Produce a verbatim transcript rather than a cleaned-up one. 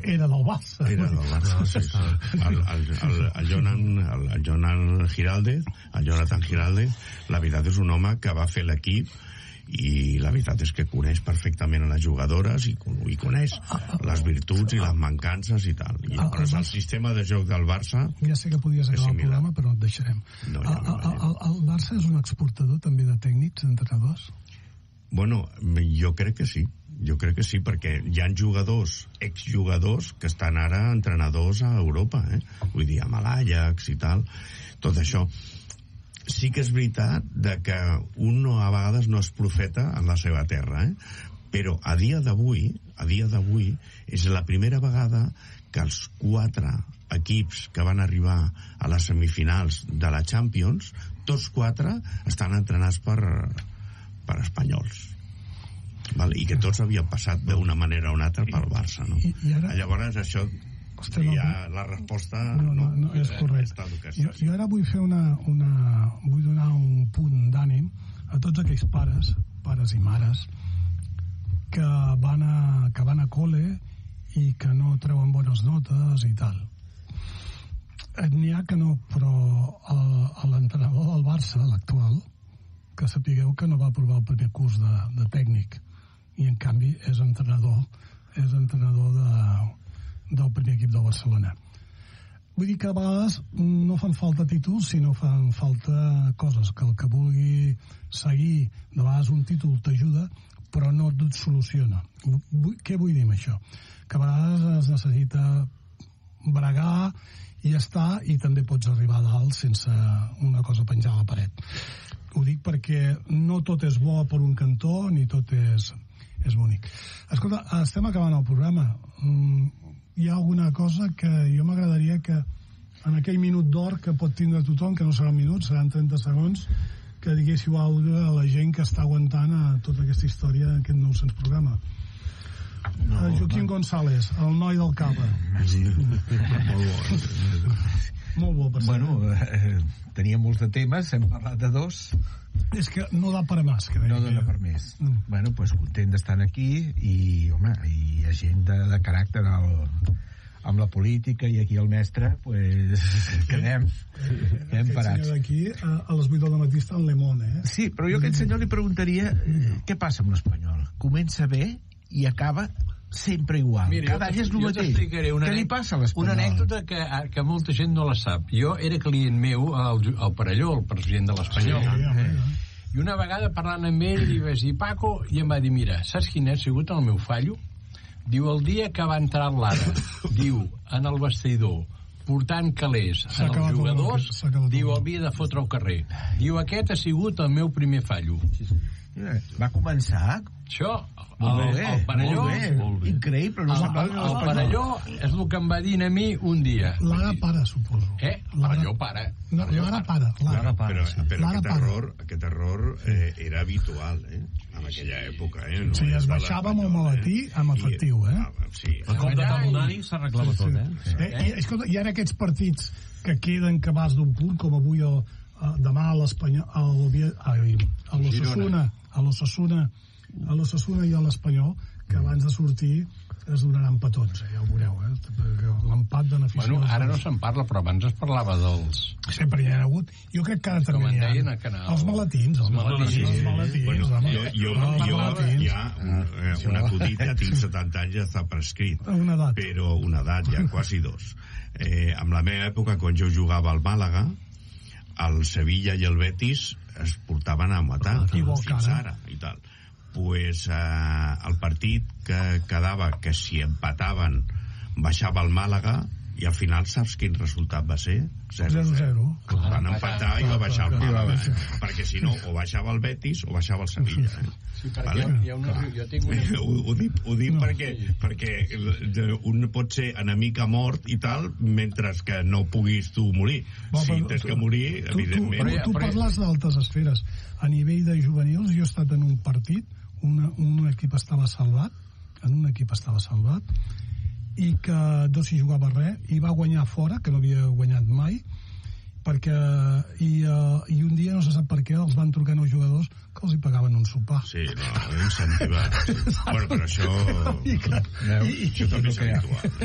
era del Barça. Era del Barça, sí, sí. El, el, el, el, Jonan, el, el Jonan Giraldez, el Jonathan Giraldez, la veritat és un home que va fer l'equip i la veritat és que coneix perfectament a les jugadores i, i coneix les virtuts i les mancances i tal. I, però és el sistema de joc del Barça... Ja sé que podies acabar el programa, però et deixarem. No, ja el, el, el Barça és un exportador també de tècnics, d'entrenadors? Bueno, jo crec que sí. Jo crec que sí, perquè hi ha jugadors, exjugadors, que estan ara entrenadors a Europa, eh? Vull dir, amb l'Ajax i tal. Tot això... Sí que és veritat de que un no, a vegades no és profeta en la seva terra, eh? Però a dia d'avui, a dia d'avui, és la primera vegada que els quatre equips que van arribar a les semifinals de la Champions, tots quatre estan entrenats per, per espanyols. Vale? I que tots havien passat d'una manera o una altra pel Barça, no? I, i ara... Llavors això... Estem ja la resposta no, no, no és correcte. Jo, jo ara vull fer una, una vull donar un punt d'ànim a tots aquells pares, pares i mares que van a, que van a col·le i que no treuen bones notes i tal. N'hi ha que no, però l'entrenador del Barça, l'actual, que sapigueu que no va aprovar el primer curs de, de tècnic i en canvi és entrenador és entrenador de del primer equip de Barcelona. Vull dir que a vegades no fan falta títols, sinó fan falta coses, que el que vulgui seguir, de vegades un títol t'ajuda, però no et soluciona. Què vull dir amb això? Que a vegades es necessita bregar i estar, i també pots arribar a dalt sense una cosa penjada a la paret. Ho dic perquè no tot és bo per un cantó, ni tot és, és bonic. Escolta, estem acabant el programa. Hi ha alguna cosa que jo m'agradaria que en aquell minut d'or que pot tindre tothom, que no serà un minut, seran trenta segons, que diguéssiu alguna a la gent que està aguantant a tota aquesta història d'aquest nou-cents programa. No, uh, Joaquim no. González, el noi del Cava. Sí, molt bo. Molt bo, per bueno, eh, tenia molts de temes, hem parlat de dos. És que no da per més. Que no dona per més. Mm. Bueno, pues content d'estar aquí i, home, hi ha gent de, de caràcter al, amb la política i aquí el mestre, pues, quedem, quedem parats. Aquest senyor d'aquí, a, a les vuit del matí està en Le Monde, eh? Sí, però jo a aquest senyor li preguntaria eh, què passa amb l'Espanyol? Comença bé i acaba sempre igual. Mira, cada any és el mateix. Què li passa a l'Espanyol? Una anècdota que, que molta gent no la sap. Jo era client meu al, al Parelló, el president de l'Espanyol. Sí, eh? I una vegada parlant amb ell li vaig dir, Paco, i em va dir, mira, saps quin ha sigut el meu fallo? Diu, el dia que va entrar l'Ara, diu, en el vestidor, portant calés en els jugadors, diu, havia de fotre al carrer. Diu, aquest ha sigut el meu primer fallo. Va començar això, molt el, bé, el Parelló, molt bé. Increïble, no el, el, el Parelló és el que em va dir a mi un dia. L'Ara para, suposo. Eh? El Parelló para. No, l'Ara para. L'Ara para, però, sí. però aquest error, aquest error eh, era habitual, eh? En aquella època, eh? No sí, es baixava amb el maletí amb efectiu, eh? I, sí. El cop de talonari s'arreglava sí, sí. tot, eh? Sí. Eh, i, escolta, hi ha aquests partits que queden que vas d'un punt, com avui el, demà a l'Espanyol, a l'Osasuna, a l'Osasuna, a l'Osasuna i a l'Espanyol, que abans de sortir es donaran petons, eh? Ja ho veureu, eh? L'empat beneficia... Bueno, ara no se'n parla, però abans es parlava dels... Sempre hi ha hagut. Jo crec que ara també hi ha... Els maletins, els maletins, els maletins. Bueno, jo, jo, jo, hi ha un acudit, ja tinc setanta anys, ja està prescrit. Una edat. Però una edat, ja quasi dos. Eh, amb la meva època, quan jo jugava al Màlaga, el Sevilla i el Betis es portaven a matar fins ara i tal. Pues eh, el partit que quedava, que si empataven baixava el Màlaga, i al final saps quin resultat va ser? zero zero. Van empatar i va baixar el Màlaga, eh? Perquè si no, o baixava el Betis o baixava el Sevilla, eh? Sí, perquè vale? hi ha una... Jo tinc una... ho, ho dic, ho dic no, perquè, sí. perquè un pot ser enemic a mort i tal, mentre que no puguis tu morir. Va, si tens que morir, tu, evidentment... Tu, tu, tu parles d'altes esferes. A nivell de juvenils, jo he estat en un partit, una, un equip estava salvat, en un equip estava salvat, i que no s'hi jugava res, i va guanyar fora, que no havia guanyat mai, perquè i, uh, i un dia no se sap per què els van trucar els jugadors que els hi pagaven un sopar. Sí, no, incentivar. Sí. Bueno, però això... I, clar, no, i, això també és habitual.